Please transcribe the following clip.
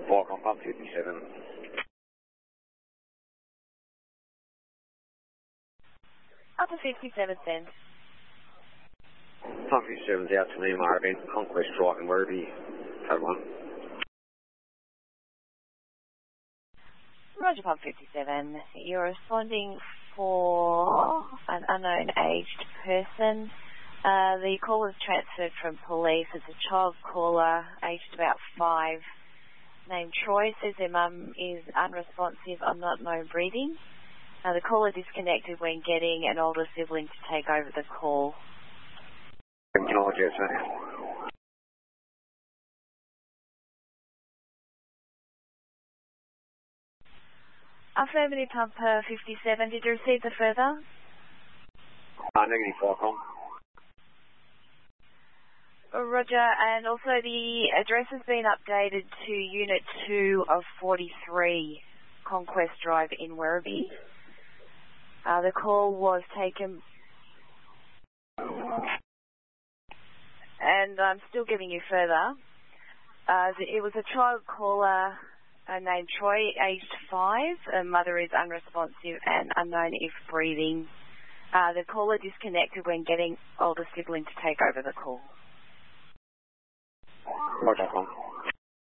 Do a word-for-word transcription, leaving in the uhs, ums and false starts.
Falcon Pump fifty-seven. Upper fifty-seven cents. Pump fifty-seven's out to me, Marvin. Conquest Drive in Werribee. Code one. Roger, Pump fifty-seven. You're responding for an unknown aged person. Uh, the call was transferred from police. It's a child caller, aged about five, named Troy. Says their mum is unresponsive, I'm not known breathing. Uh, the caller disconnected when getting an older sibling to take over the call. Acknowledge, sir. Affirmative, Pump uh, fifty-seven. Did you receive the further? Uh, negative, Falcon. Roger, and also the address has been updated to Unit two of forty-three, Conquest Drive in Werribee. Uh, the call was taken, and I'm still giving you further. Uh, it was a child caller uh, named Troy, aged five. Her mother is unresponsive and unknown if breathing. Uh, the caller disconnected when getting older sibling to take over the call. Roger,